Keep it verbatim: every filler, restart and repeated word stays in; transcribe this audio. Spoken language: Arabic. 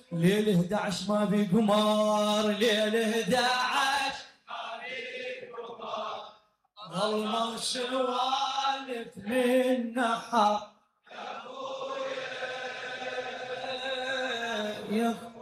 ليل احد عشر ما في قمر، ليل احد عشر ما في قمر، ظلمة وسوالف من نحر يا ابويا يا